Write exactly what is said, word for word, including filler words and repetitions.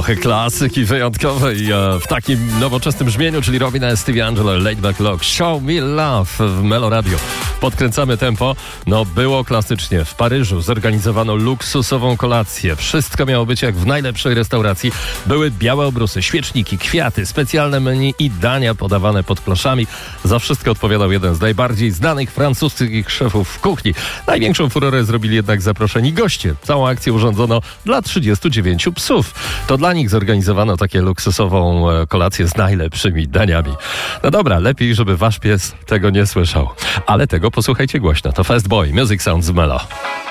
Trochę klasyki wyjątkowej e, w takim nowoczesnym brzmieniu, czyli Robina Stevie Angelo, Laid Back Luke, Show Me Love w Melo Radio. Podkręcamy tempo. No było klasycznie. W Paryżu zorganizowano luksusową kolację. Wszystko miało być jak w najlepszej restauracji. Były białe obrusy, świeczniki, kwiaty, specjalne menu i dania podawane pod kloszami. Za wszystko odpowiadał jeden z najbardziej znanych francuskich szefów kuchni. Największą furorę zrobili jednak zaproszeni goście. Całą akcję urządzono dla trzydziestu dziewięciu psów. To dla nich zorganizowano takie luksusową kolację z najlepszymi daniami. No dobra, lepiej, żeby wasz pies tego nie słyszał. Ale tego posłuchajcie głośno. To Fast Boy, Music Sounds Melo.